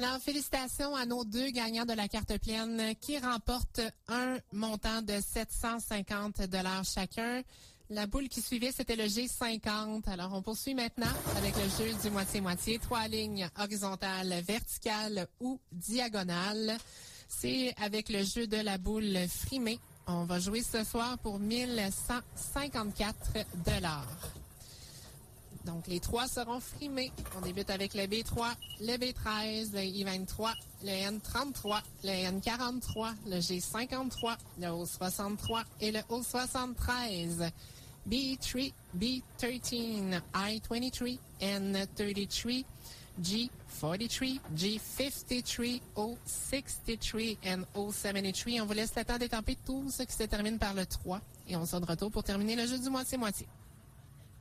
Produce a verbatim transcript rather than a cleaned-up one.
Alors, félicitations à nos deux gagnants de la carte pleine qui remportent un montant de sept cent cinquante dollars chacun. La boule qui suivait, c'était le G cinquante. Alors, on poursuit maintenant avec le jeu du moitié-moitié. Trois lignes horizontales, verticales ou diagonales. C'est avec le jeu de la boule frimée. On va jouer ce soir pour mille cent cinquante-quatre dollars. Donc, les trois seront frimés. On débute avec le B trois, le B treize, le I vingt-trois, le N trente-trois, le N quarante-trois, le G cinquante-trois, le O soixante-trois et le O soixante-treize. B trois, B treize, I vingt-trois, N trente-trois, G quarante-trois, G cinquante-trois, O soixante-trois et O soixante-trois. On vous laisse le temps d'étamper tout ce qui se termine par le trois. Et on sera de retour pour terminer le jeu du moitié-moitié.